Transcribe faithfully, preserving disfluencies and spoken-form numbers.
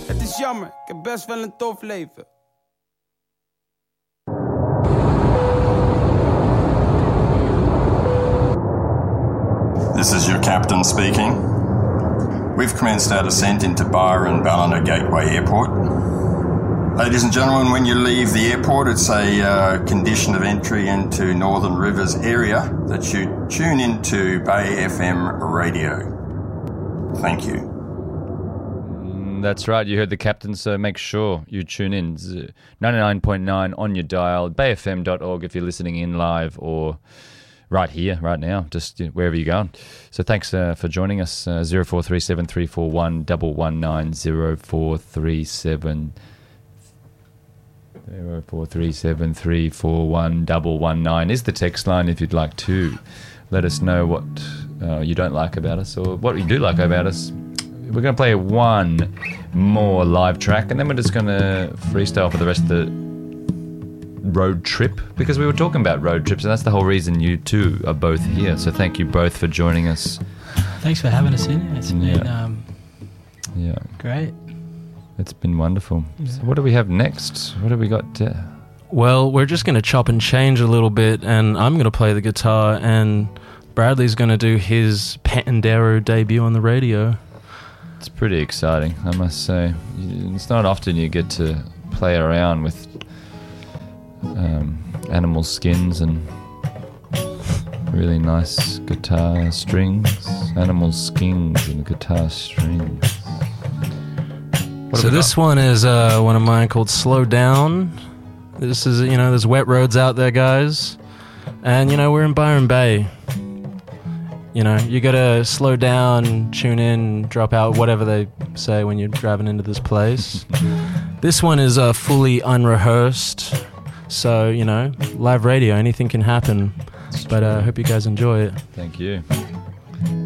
Het is jammer, ik heb best wel een tof leven. This is your captain speaking. We've commenced our descent into Byron Ballina Gateway Airport. Ladies and gentlemen, when you leave the airport, it's a uh, condition of entry into Northern Rivers area that you tune into Bay F M radio. Thank you. That's right, you heard the captain, so make sure you tune in. ninety-nine point nine on your dial, bay f m dot org if you're listening in live, or right here, right now, just wherever you're going. So thanks uh, for joining us. Uh, zero four three seven three four one one one nine, zero four three seven zero four three seven three four one one one nine is the text line if you'd like to let us know what uh, you don't like about us or what you do like about us. We're going to play one more live track and then we're just going to freestyle for the rest of the road trip, because we were talking about road trips and that's the whole reason you two are both here. So thank you both for joining us. Thanks for having us in. It's been yeah. um, yeah. great. It's been wonderful. Yeah. So what do we have next? What have we got? To... Well, we're just going to chop and change a little bit, and I'm going to play the guitar, and Bradley's going to do his Pandero debut on the radio. It's pretty exciting, I must say. It's not often you get to play around with um, animal skins and really nice guitar strings. Animal skins and guitar strings. What so this got? one is uh, one of mine called Slow Down. This is, you know, there's wet roads out there, guys. And, you know, we're in Byron Bay. You know, you gotta slow down, tune in, drop out, whatever they say when you're driving into this place. This one is uh, fully unrehearsed. So, you know, live radio, anything can happen. But I uh, hope you guys enjoy it. Thank you.